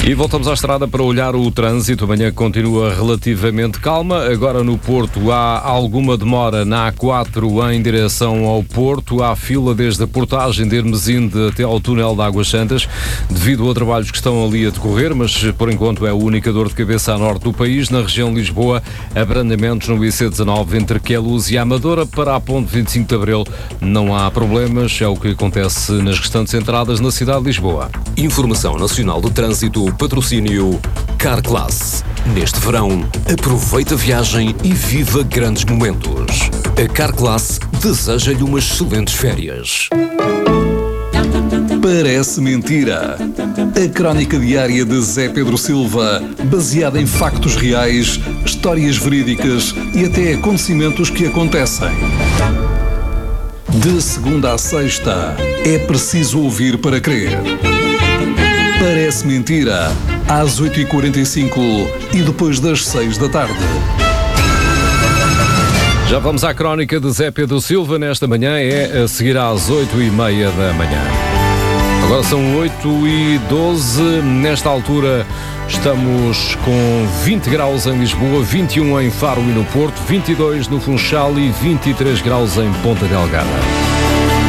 E voltamos à estrada para olhar o trânsito. Amanhã continua relativamente calma. Agora no Porto há alguma demora na A4 em direção ao Porto. Há fila desde a portagem de Hermesinde até ao túnel de Águas Santas, devido a trabalhos que estão ali a decorrer, mas por enquanto é a única dor de cabeça a norte do país. Na região de Lisboa, abrandamentos no IC19 entre Queluz e Amadora. Para a ponte 25 de Abril não há problemas. É o que acontece nas restantes entradas na cidade de Lisboa. Informação Nacional do Trânsito. Patrocínio Carclass. Neste verão, aproveita a viagem e viva grandes momentos. A Carclass deseja-lhe umas excelentes férias. Parece mentira. A crónica diária de Zé Pedro Silva, baseada em factos reais, histórias verídicas e até acontecimentos que acontecem. De segunda à sexta, é preciso ouvir para crer. Parece mentira, às 8h45 e depois das 6 da tarde. Já vamos à crónica de Zé Pedro Silva. Nesta manhã é a seguir às 8h30 da manhã. Agora são 8h12. Nesta altura estamos com 20 graus em Lisboa, 21 em Faro e no Porto, 22 no Funchal e 23 graus em Ponta Delgada.